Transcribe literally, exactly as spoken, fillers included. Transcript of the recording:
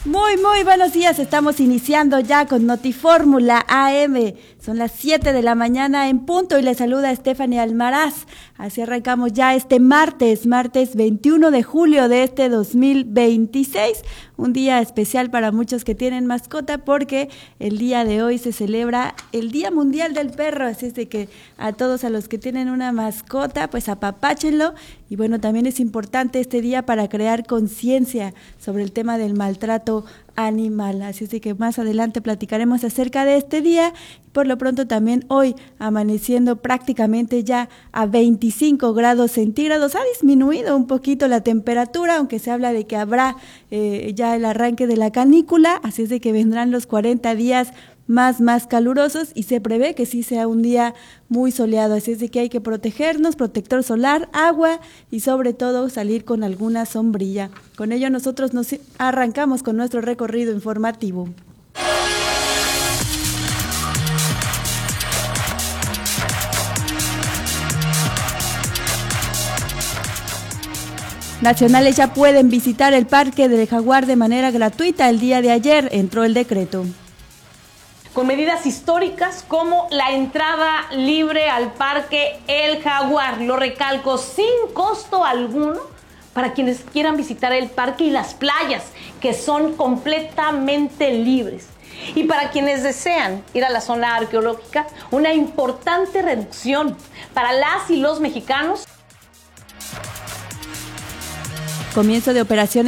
Muy, muy buenos días. Estamos iniciando ya con Notifórmula A M. Son las siete de la mañana en punto y les saluda Stephanie Almaraz. Así arrancamos ya este martes, martes veintiuno de julio de este dos mil veintiséis. Un día especial para muchos que tienen mascota porque el día de hoy se celebra el Día Mundial del Perro. Así es de que a todos a los que tienen una mascota, pues apapáchenlo. Y bueno, también es importante este día para crear conciencia sobre el tema del maltrato animal. Así es de que más adelante platicaremos acerca de este día. Por lo pronto también hoy amaneciendo prácticamente ya a veinticinco grados centígrados. Ha disminuido un poquito la temperatura, aunque se habla de que habrá eh, ya el arranque de la canícula. Así es de que vendrán los cuarenta días más, más calurosos y se prevé que sí sea un día muy soleado, así es de que hay que protegernos, protector solar, agua y sobre todo salir con alguna sombrilla. Con ello nosotros nos arrancamos con nuestro recorrido informativo. Nacionales ya pueden visitar el Parque del Jaguar de manera gratuita. El día de ayer entró el decreto. Con medidas históricas como la entrada libre al Parque El Jaguar, lo recalco, sin costo alguno para quienes quieran visitar el parque y las playas, que son completamente libres. Y para quienes desean ir a la zona arqueológica, una importante reducción para las y los mexicanos. Comienzo de operaciones